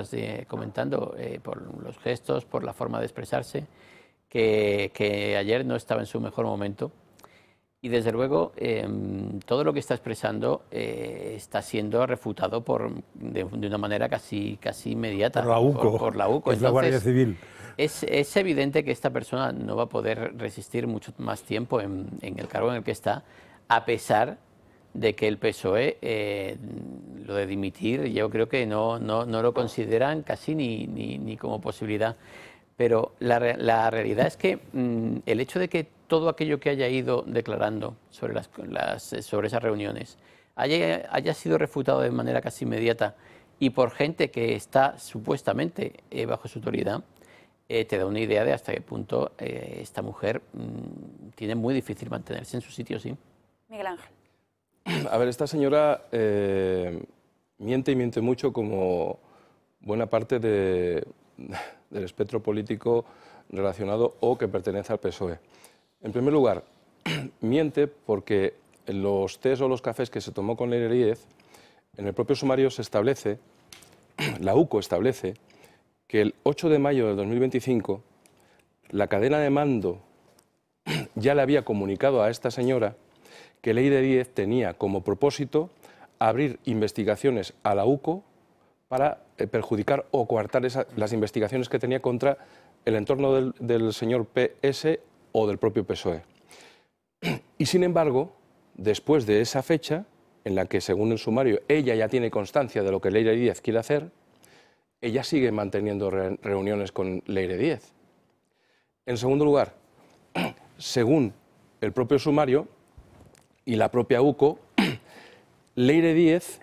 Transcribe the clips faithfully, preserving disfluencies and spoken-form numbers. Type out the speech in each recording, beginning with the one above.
estabas eh, comentando, eh, por los gestos, por la forma de expresarse, que, que ayer no estaba en su mejor momento. Y desde luego, eh, todo lo que está expresando eh, está siendo refutado por, de, de una manera casi, casi inmediata. Por la UCO, por, por la UCO. que es la Guardia Civil. Es, es evidente que esta persona no va a poder resistir mucho más tiempo en, en el cargo en el que está, a pesar de que el P S O E eh, lo de dimitir, yo creo que no, no, no lo consideran casi ni, ni, ni como posibilidad. Pero la, la realidad es que mmm, el hecho de que todo aquello que haya ido declarando sobre, las, las, sobre esas reuniones haya, haya sido refutado de manera casi inmediata y por gente que está supuestamente eh, bajo su autoridad, eh, te da una idea de hasta qué punto eh, esta mujer mmm, tiene muy difícil mantenerse en su sitio, sí. Miguel Ángel. A ver, esta señora eh, miente y miente mucho como buena parte de, del espectro político relacionado o que pertenece al P S O E. En primer lugar, miente porque en los tés o los cafés que se tomó con Leire Díez, en el propio sumario se establece, la UCO establece, que el ocho de mayo de dos mil veinticinco la cadena de mando ya le había comunicado a esta señora que Leire Díez tenía como propósito abrir investigaciones a la UCO para eh, perjudicar o coartar esa, las investigaciones que tenía contra el entorno del, del señor P S o del propio P S O E. Y sin embargo, después de esa fecha, en la que según el sumario ella ya tiene constancia de lo que Leire Díez quiere hacer, ella sigue manteniendo re reuniones con Leire Díez. En segundo lugar, según el propio sumario y la propia UCO, Leire Díez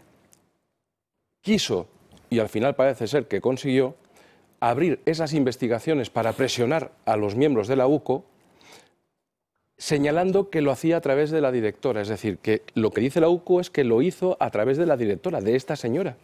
quiso, y al final parece ser que consiguió, abrir esas investigaciones para presionar a los miembros de la UCO, señalando que lo hacía a través de la directora. Es decir, que lo que dice la UCO es que lo hizo a través de la directora, de esta señora.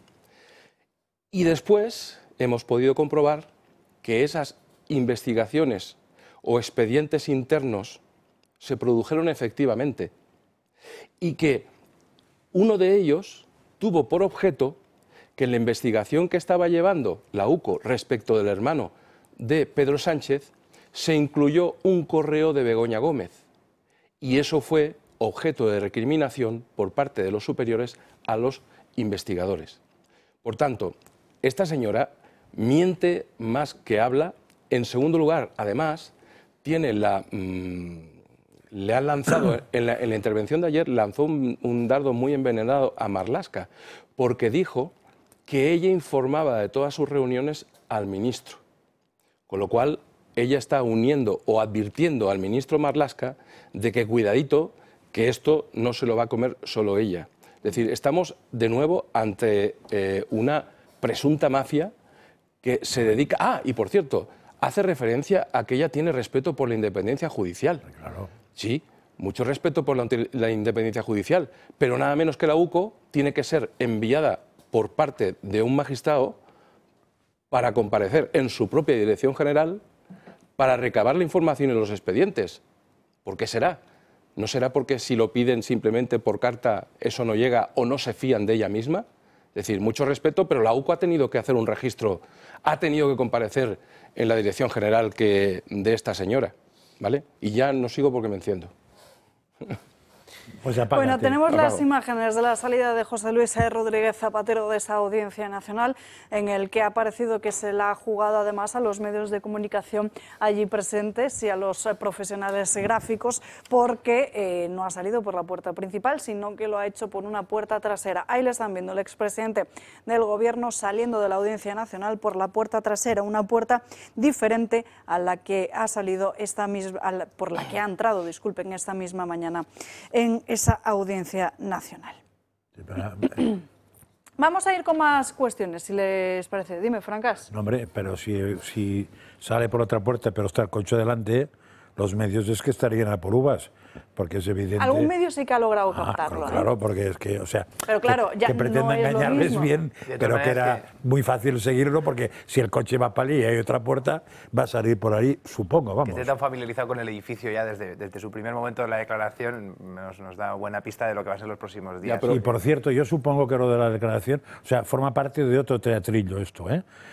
Y después hemos podido comprobar que esas investigaciones o expedientes internos se produjeron efectivamente y que uno de ellos tuvo por objeto que en la investigación que estaba llevando la UCO respecto del hermano de Pedro Sánchez se incluyó un correo de Begoña Gómez y eso fue objeto de recriminación por parte de los superiores a los investigadores. Por tanto, esta señora miente más que habla. En segundo lugar, además, tiene la... Mmm, le han lanzado, en la, en la intervención de ayer, lanzó un, un dardo muy envenenado a Marlaska, porque dijo que ella informaba de todas sus reuniones al ministro. Con lo cual, ella está uniendo o advirtiendo al ministro Marlaska de que cuidadito, que esto no se lo va a comer solo ella. Es decir, estamos de nuevo ante eh, una presunta mafia que se dedica... Ah, y por cierto, hace referencia a que ella tiene respeto por la independencia judicial. Claro. Sí, mucho respeto por la, la independencia judicial, pero nada menos que la UCO tiene que ser enviada por parte de un magistrado para comparecer en su propia dirección general para recabar la información en los expedientes. ¿Por qué será? ¿No será porque si lo piden simplemente por carta eso no llega o no se fían de ella misma? Es decir, mucho respeto, pero la UCO ha tenido que hacer un registro, ha tenido que comparecer en la dirección general que de esta señora. ¿Vale? Y ya no sigo porque me enciendo. Pues bueno, tenemos las imágenes de la salida de José Luis Rodríguez Zapatero de esa Audiencia Nacional, en el que ha parecido que se la ha jugado además a los medios de comunicación allí presentes y a los profesionales gráficos, porque eh, no ha salido por la puerta principal, sino que lo ha hecho por una puerta trasera. Ahí le están viendo el expresidente del Gobierno saliendo de la Audiencia Nacional por la puerta trasera, una puerta diferente a la que ha salido esta misma, por la que ha entrado, disculpen, esta misma mañana en esa Audiencia Nacional. Vamos a ir con más cuestiones, si les parece. Dime, Francas. No, hombre, pero si, si sale por otra puerta, pero está el coche delante, los medios es que estarían a por uvas, porque es evidente... Algún medio sí que ha logrado ah, captarlo. Claro, ¿eh? porque es que, o sea, pero claro, que, ya que pretenda no es engañarles lo mismo. bien, pero que era que... muy fácil seguirlo, porque si el coche va para allí y hay otra puerta, va a salir por ahí, supongo, vamos. Que esté tan familiarizado con el edificio ya desde, desde su primer momento de la declaración nos, nos da buena pista de lo que va a ser los próximos días. Ya, pero... Y por cierto, yo supongo que lo de la declaración, o sea, forma parte de otro teatrillo esto, ¿eh?